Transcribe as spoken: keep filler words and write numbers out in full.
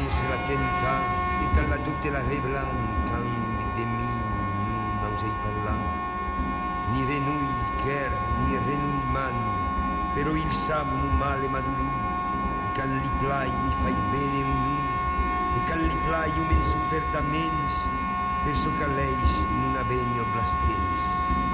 se la tenta e dalla tutte la reblanca de mi non osei parlare ni renui cher ni renui man però il sammu male maduru e can li plai mi fai bene un nu e can li plai un men sofferta mens perso che lei non ha benio blastens